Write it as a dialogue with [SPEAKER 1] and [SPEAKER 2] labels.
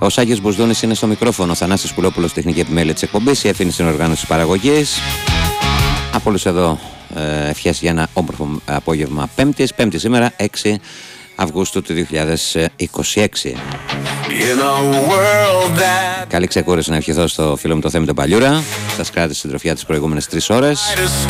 [SPEAKER 1] Ο Σάκης Μπουσδούνης είναι στο μικρόφωνο, ο Θανάσης Πουλόπουλος τεχνική επιμέλεια της εκπομπής, η Εύθυνη συνοργάνωση της παραγωγής. Από όλους εδώ ευχές για ένα όμορφο απόγευμα Πέμπτης σήμερα 6 Αυγούστου του 2026. Καλή ξεκούραση να ευχηθώ στο φίλο μου το Θέμη τον Παλιούρα. Σας κράτησε συντροφιά τις προηγούμενες 3 ώρες.